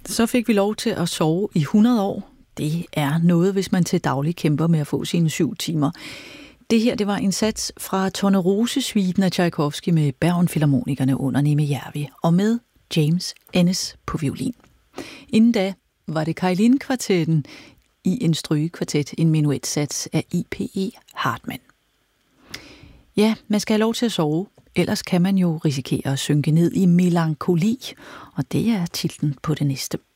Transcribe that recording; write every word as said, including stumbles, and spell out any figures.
Så fik vi lov til at sove i hundrede år. Det er noget, hvis man til daglig kæmper med at få sine syv timer. Det her, det var en sats fra Tornerose-suiten af Tchaikovsky med Bergenfilharmonikerne under Nimejärvi og med James Ennis på violin. Inden da var det Kailin-kvartetten i en strygekvartet, en menuetsats af I P E Hartmann. Ja, man skal have lov til at sove, ellers kan man jo risikere at synke ned i melankoli, og det er titlen på det næste.